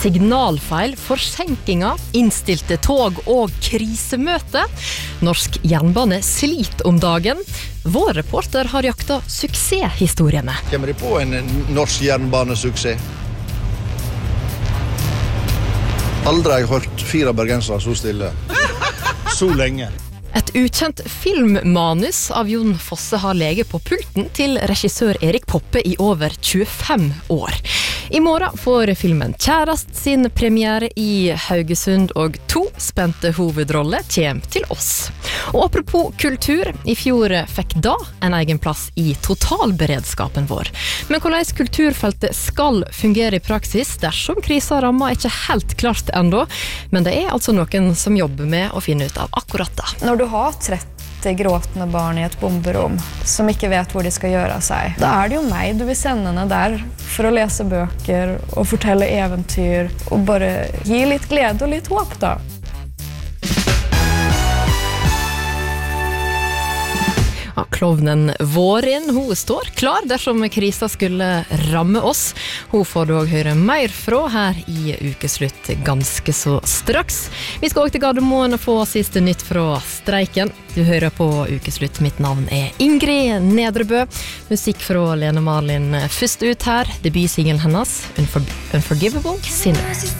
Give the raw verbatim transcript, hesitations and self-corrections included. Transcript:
signalfeil, forsinkinger, innstilte tog og krisemøte. Norsk jernbane sliter om dagen. Vår reporter har jakta suksesshistoriene. Kommer de på en norsk jernbanesuksess? Aldri har jeg holdt fire bergensere så stille. Så lenge. Et ukjent filmmanus av Jon Fosse har leget på pulten til regissør Erik Poppe i over tjuefem år. I morgen får filmen Kjærast sin premiere i Haugesund, og to spente hovedroller kommer til oss. Og apropos kultur, i fjor fikk da en egen plass i totalberedskapen vår. Men hvordan kulturfeltet skal fungere i praksis dersom krisa rammer er ikke helt klart ennå, men det er altså noen som jobber med å finne ut av akkurat det. Når du har tretti gråtende barn i et bomberom som ikke vet hvor de skal gjøre seg, da er det jo meg du vil sende ned der for å lese bøker og fortelle eventyr og bare gi litt glede og litt håp da. Ja, klovnen Vårin, hun står klar dersom krisa skulle ramme oss. Hun får du også høre mer fra her i Ukeslutt ganske så straks. Vi skal også til Gardermoen og få siste nytt fra streiken. Du hører på Ukeslutt, mitt navn er Ingrid Nedrebø. Musikk fra Lene Marlin først ut her, debutsingelen hennes, Unfor- Unforgivable Sinner.